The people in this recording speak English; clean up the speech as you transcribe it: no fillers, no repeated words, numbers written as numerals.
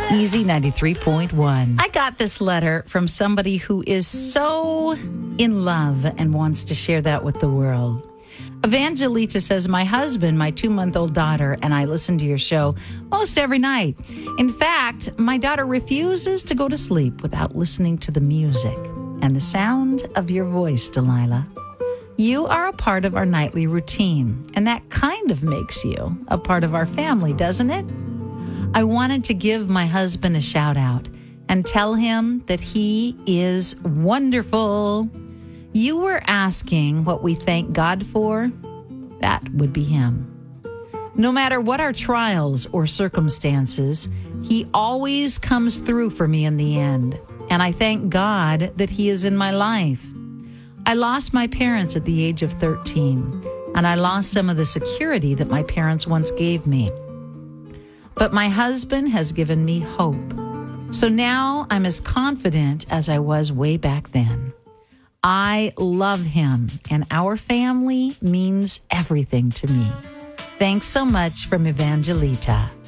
Easy 93.1. I got this letter from somebody who is so in love and wants to share that with the world. Evangelita says, my husband, my 2-month-old daughter, and I listen to your show most every night. In fact, my daughter refuses to go to sleep without listening to the music and the sound of your voice, Delilah. You are a part of our nightly routine, and that kind of makes you a part of our family, doesn't it? I wanted to give my husband a shout out and tell him that he is wonderful. You were asking what we thank God for? That would be him. No matter what our trials or circumstances, he always comes through for me in the end. And I thank God that he is in my life. I lost my parents at the age of 13, and I lost some of the security that my parents once gave me. But my husband has given me hope. So now I'm as confident as I was way back then. I love him, and our family means everything to me. Thanks so much from Evangelita.